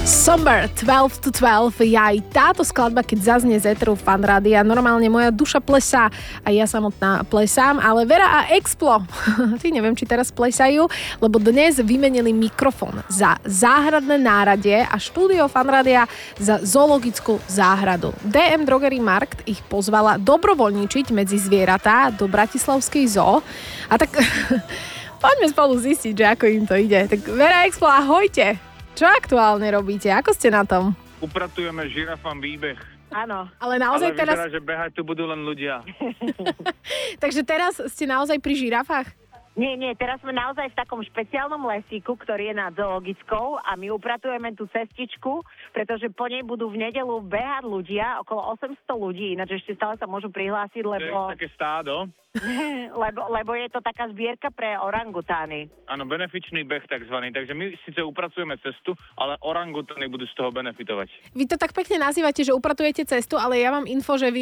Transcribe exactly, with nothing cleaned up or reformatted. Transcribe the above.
Somber twelve to twelve je aj táto skladba, keď zaznie z éteru Fan Rádia. Normálne moja duša plesá a ja samotná plesám, ale Vera a Explo, ty neviem, či teraz plesajú, lebo dnes vymenili mikrofón za záhradné náradie a štúdio Fan Rádia za zoologickú záhradu. dé em Drogery Markt ich pozvala dobrovoľničiť medzi zvieratá do bratislavskej zoo. A tak poďme spolu zistiť, že ako im to ide. Tak Vera a Explo, ahojte! Čo aktuálne robíte? Ako ste na tom? Upratujeme žirafám výbeh. Áno. Ale naozaj Ale teraz... vyzerá, že behať tu budú len ľudia. Takže teraz ste naozaj pri žirafách? Nie, nie, teraz sme naozaj v takom špeciálnom lesíku, ktorý je nad zoologickou a my upratujeme tú cestičku, pretože po nej budú v nedeľu behať ľudia, okolo osemsto ľudí, ináč ešte stále sa môžu prihlásiť, lebo... To je také stádo. lebo, lebo je to taká zbierka pre orangutány. Áno, benefičný beh takzvaný. Takže my síce upracujeme cestu, ale orangutány budú z toho benefitovať. Vy to tak pekne nazývate, že upratujete cestu, ale ja mám info, že vy